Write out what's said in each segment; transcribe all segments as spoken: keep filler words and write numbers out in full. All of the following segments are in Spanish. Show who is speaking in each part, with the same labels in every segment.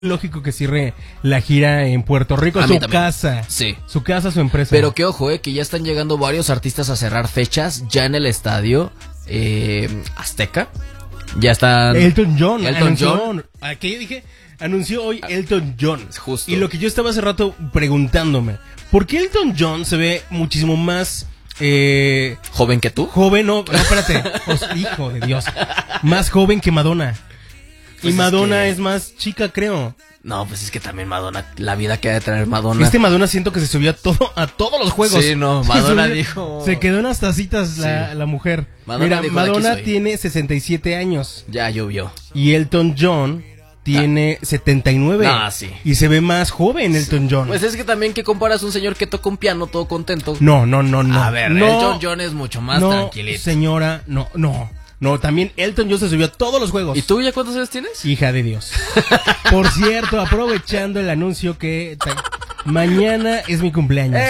Speaker 1: lógico que cierre la gira en Puerto Rico,
Speaker 2: A
Speaker 1: su
Speaker 2: mí también.
Speaker 1: casa.
Speaker 2: Sí.
Speaker 1: Su casa, su empresa.
Speaker 2: Pero que ojo, eh, que ya están llegando varios artistas a cerrar fechas ya en el estadio eh, Azteca. Ya están...
Speaker 1: Elton John.
Speaker 2: Elton
Speaker 1: anunció,
Speaker 2: John.
Speaker 1: ¿A qué dije? Anunció hoy Elton John.
Speaker 2: Justo.
Speaker 1: Y lo que yo estaba hace rato preguntándome, ¿por qué Elton John se ve muchísimo más... Eh,
Speaker 2: ¿Joven que tú?
Speaker 1: joven? No, no espérate. Os- hijo de Dios. Más joven que Madonna.
Speaker 2: Pues
Speaker 1: y
Speaker 2: es
Speaker 1: Madonna
Speaker 2: que-
Speaker 1: es más chica, creo.
Speaker 2: No, pues es que también Madonna, la vida que ha de traer Madonna.
Speaker 1: Este Madonna siento que se subió a todo, a todos los juegos.
Speaker 2: Sí, no,
Speaker 1: Se
Speaker 2: Madonna
Speaker 1: subió-
Speaker 2: dijo-
Speaker 1: Se quedó en las tacitas la,
Speaker 2: Sí.
Speaker 1: la mujer.
Speaker 2: Madonna
Speaker 1: Mira,
Speaker 2: dijo, "De aquí
Speaker 1: Madonna
Speaker 2: soy".
Speaker 1: tiene sesenta y siete años.
Speaker 2: Ya llovió.
Speaker 1: Y Elton John tiene setenta y nueve.
Speaker 2: Ah, sí.
Speaker 1: Y se ve más joven Elton John.
Speaker 2: Pues es que también que comparas un señor que toca un piano todo contento.
Speaker 1: No, no, no, no.
Speaker 2: A ver,
Speaker 1: no,
Speaker 2: Elton John es mucho más
Speaker 1: no,
Speaker 2: tranquilito.
Speaker 1: señora, no, no. No, también Elton John se subió a todos los juegos.
Speaker 2: ¿Y tú ya cuántos años tienes?
Speaker 1: Hija de Dios. Por cierto, aprovechando el anuncio que ta- mañana es mi cumpleaños.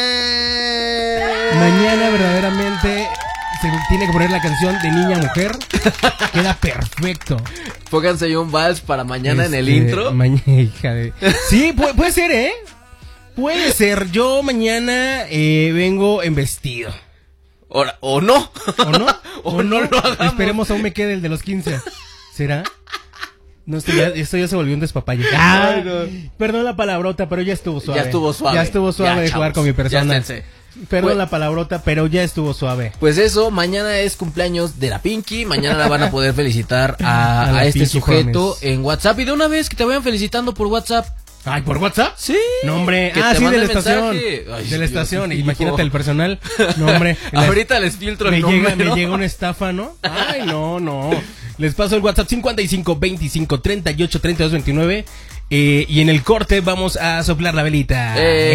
Speaker 2: Eh...
Speaker 1: Mañana verdaderamente se tiene que poner la canción de niña a mujer. Queda perfecto.
Speaker 2: Pónganse ahí un vals para mañana en el
Speaker 1: Este,
Speaker 2: intro.
Speaker 1: maña- hija de... Sí, puede, puede ser, ¿eh? Puede ser. Yo mañana eh, vengo en vestido.
Speaker 2: Ora- ¿O no?
Speaker 1: ¿O no?
Speaker 2: ¿O no lo hagamos?
Speaker 1: Esperemos aún me quede el de los quince. ¿Será? No, esto ya, esto ya se volvió un despapalle. Ah,
Speaker 2: Ay, no.
Speaker 1: Perdón la palabrota, pero ya estuvo suave.
Speaker 2: Ya estuvo suave.
Speaker 1: Ya estuvo suave
Speaker 2: Ya,
Speaker 1: de jugar
Speaker 2: chavos,
Speaker 1: con mi persona.
Speaker 2: ya esténse.
Speaker 1: Perdón
Speaker 2: Pues-
Speaker 1: la palabrota, pero ya estuvo suave.
Speaker 2: Pues eso, mañana es cumpleaños de la Pinky. Mañana la van a poder felicitar a,
Speaker 1: A la
Speaker 2: a este
Speaker 1: Pinky
Speaker 2: sujeto
Speaker 1: Promise.
Speaker 2: en WhatsApp. Y de una vez que te vayan felicitando por WhatsApp.
Speaker 1: Ay, ¿por WhatsApp?
Speaker 2: Sí.
Speaker 1: No, hombre.
Speaker 2: Que
Speaker 1: Ah,
Speaker 2: te
Speaker 1: sí, de la
Speaker 2: manden
Speaker 1: estación.
Speaker 2: mensaje. Ay,
Speaker 1: de la
Speaker 2: Dios
Speaker 1: estación.
Speaker 2: mío.
Speaker 1: Imagínate el personal. No, hombre. La-
Speaker 2: Ahorita les filtro el
Speaker 1: me llega,
Speaker 2: número.
Speaker 1: me llega una estafa, ¿no? Ay, no, no. Les paso el WhatsApp cincuenta y cinco veinticinco treinta y ocho treinta y dos veintinueve. Eh, y en el corte vamos a soplar la velita.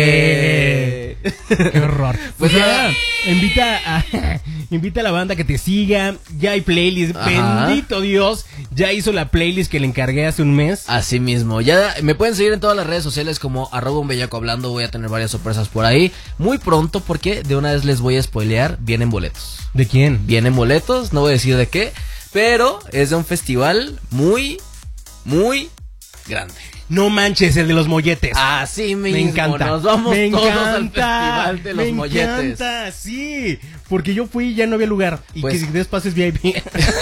Speaker 2: Eh.
Speaker 1: Eh. Qué horror.
Speaker 2: Pues
Speaker 1: Pues ya,
Speaker 2: nada.
Speaker 1: invita a, invita a la banda que te siga. Ya hay playlist.
Speaker 2: Ajá.
Speaker 1: Bendito Dios. Ya hizo la playlist que le encargué hace un mes.
Speaker 2: Así mismo, ya me pueden seguir en todas las redes sociales como arroba un bellaco hablando. Voy a tener varias sorpresas por ahí muy pronto porque de una vez les voy a spoilear. Vienen boletos,
Speaker 1: ¿De quién?
Speaker 2: vienen boletos, no voy a decir de qué, pero es de un festival muy, muy grande.
Speaker 1: No manches, el de los molletes.
Speaker 2: Así mismo,
Speaker 1: Me encanta.
Speaker 2: nos vamos
Speaker 1: me
Speaker 2: todos
Speaker 1: encanta,
Speaker 2: al festival de los
Speaker 1: me
Speaker 2: molletes.
Speaker 1: encanta, sí. Porque yo fui y ya no había lugar. Y
Speaker 2: Pues-
Speaker 1: que después es V I P.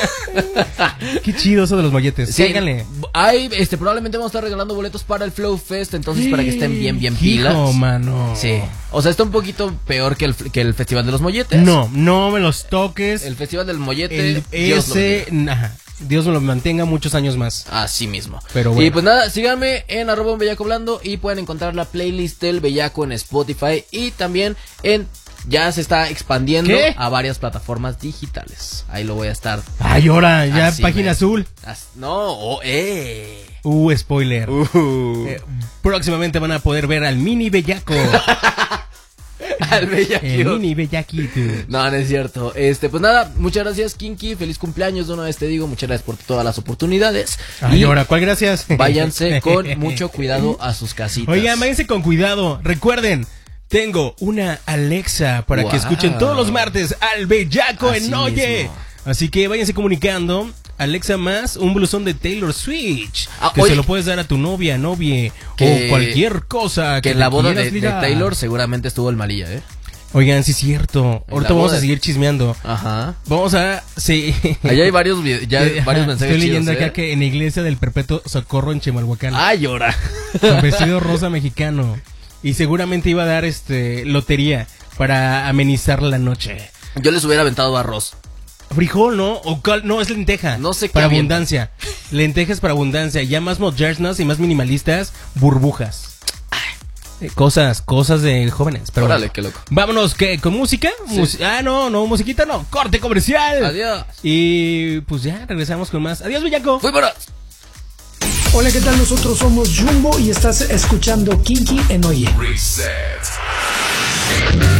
Speaker 1: Qué chido eso de los molletes.
Speaker 2: Sí,
Speaker 1: Cáiganle.
Speaker 2: hay, este, probablemente vamos a estar regalando boletos para el Flow Fest, entonces para que estén bien, bien pilas.
Speaker 1: Hijo, mano.
Speaker 2: Sí, o sea, está un poquito peor que el, que el Festival de los Molletes.
Speaker 1: No, no me los toques.
Speaker 2: El Festival del Mollete.
Speaker 1: El
Speaker 2: Dios lo
Speaker 1: ese.
Speaker 2: bendiga.
Speaker 1: Ajá. Dios me lo mantenga muchos años más.
Speaker 2: Así mismo.
Speaker 1: Pero bueno.
Speaker 2: Y pues nada, síganme en arroba un bellaco hablando y pueden encontrar la playlist del Bellaco en Spotify y también en... Ya se está expandiendo
Speaker 1: ¿Qué?
Speaker 2: a varias plataformas digitales. Ahí lo voy a estar.
Speaker 1: Ay, ahora, ya
Speaker 2: Así
Speaker 1: página
Speaker 2: me-
Speaker 1: azul.
Speaker 2: As- No, oh, eh.
Speaker 1: Uh, spoiler.
Speaker 2: Uh.
Speaker 1: Eh, próximamente van a poder ver al mini bellaco.
Speaker 2: Al Bellaco.
Speaker 1: El mini bellaquito.
Speaker 2: No, no es cierto. Este, pues nada, muchas gracias, Kinky. Feliz cumpleaños. De una vez te digo, muchas gracias por todas las oportunidades.
Speaker 1: Ay,
Speaker 2: y
Speaker 1: ahora, ¿cuál gracias?
Speaker 2: váyanse con mucho cuidado a sus casitas.
Speaker 1: Oigan, váyanse con cuidado. Recuerden, tengo una Alexa para que
Speaker 2: Wow.
Speaker 1: escuchen todos los martes al Bellaco
Speaker 2: Así
Speaker 1: en Oye.
Speaker 2: mismo.
Speaker 1: Así que váyanse comunicando. Alexa más un blusón de Taylor Swift.
Speaker 2: Ah,
Speaker 1: que
Speaker 2: oye.
Speaker 1: se lo puedes dar a tu novia, novie
Speaker 2: Que-
Speaker 1: o cualquier cosa
Speaker 2: Que
Speaker 1: que
Speaker 2: en la
Speaker 1: le
Speaker 2: boda
Speaker 1: quieras
Speaker 2: de, de
Speaker 1: ligar.
Speaker 2: Taylor seguramente estuvo el malilla, ¿eh?
Speaker 1: Oigan, sí es cierto.
Speaker 2: En
Speaker 1: Ahorita
Speaker 2: la
Speaker 1: vamos
Speaker 2: boda.
Speaker 1: a seguir chismeando.
Speaker 2: Ajá.
Speaker 1: Vamos a... Sí.
Speaker 2: Allá hay varios, vide- ya hay
Speaker 1: Ajá,
Speaker 2: varios mensajes
Speaker 1: Estoy leyendo
Speaker 2: chidos,
Speaker 1: acá
Speaker 2: ¿eh?
Speaker 1: que en la iglesia del Perpetuo Socorro en Chimalhuacán.
Speaker 2: Ay, llora.
Speaker 1: Con vestido rosa mexicano. Y seguramente iba a dar este lotería para amenizar la noche.
Speaker 2: Yo les hubiera aventado arroz.
Speaker 1: Frijol, ¿no? O cal- no, es lenteja.
Speaker 2: No sé qué
Speaker 1: Para
Speaker 2: avientan.
Speaker 1: abundancia. Lentejas para abundancia. Ya más modernas y más minimalistas, burbujas. Eh, Cosas, cosas de jóvenes. Pero
Speaker 2: Órale,
Speaker 1: bueno.
Speaker 2: qué loco.
Speaker 1: Vámonos, ¿qué? ¿Con música?
Speaker 2: Sí.
Speaker 1: Mus- ah, no, no, musiquita no. Corte comercial.
Speaker 2: Adiós.
Speaker 1: Y pues ya, regresamos con más. Adiós, Bellaco.
Speaker 2: Fuímonos.
Speaker 3: Hola, ¿qué tal? Nosotros somos Jumbo y estás escuchando Kinky en Oye.
Speaker 4: Reset.